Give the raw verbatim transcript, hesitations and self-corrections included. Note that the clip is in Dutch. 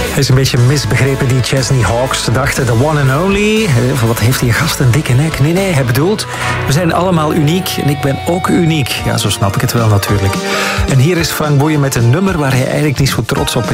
Hij is een beetje misbegrepen, die Chesney Hawkes. Ze dachten, the one and only. Wat heeft die gast een dikke nek? Nee, nee, hij bedoelt, we zijn allemaal uniek. En ik ben ook uniek. Ja, zo snap ik het wel natuurlijk. En hier is Frank Boeien met een nummer waar hij eigenlijk niet zo trots op is.